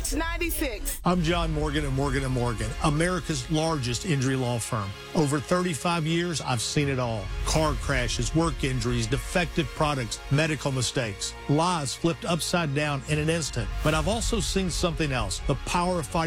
It's 96. I'm John Morgan at Morgan & Morgan, America's largest injury law firm. Over 35 years, I've seen it all. Car crashes, work injuries, defective products, medical mistakes, lives flipped upside down in an instant. But I've also seen something else, the power of fighting